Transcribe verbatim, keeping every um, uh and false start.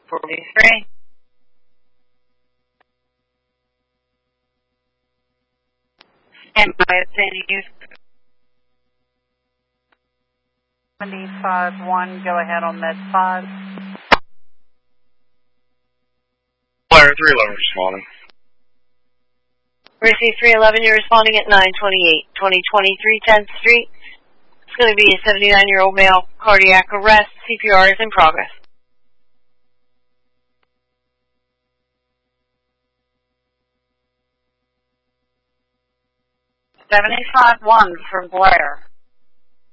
forty-three. And by obtaining use. seventy-five one, go ahead on med five. Blair three eleven responding. Receive three eleven, you're responding at nine twenty-eight, twenty twenty-three tenth Street. It's going to be a seventy-nine-year-old male, cardiac arrest, C P R is in progress. seventy-five one for Blair.